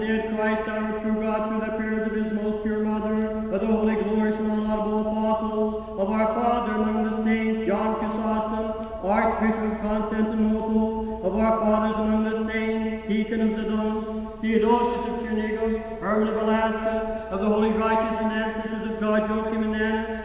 Dead Christ, our true God, through the prayers of his most pure mother, of the holy, glorious, and unlaudable apostles, of our Father among the saints, John Chrysostom, Archbishop of Constantinople, of our fathers among the saints, Deacon of Zidon, Theodosius of Chernigov, Herman of Alaska, of the holy, righteous, and ancestors of God, Joachim and Anna,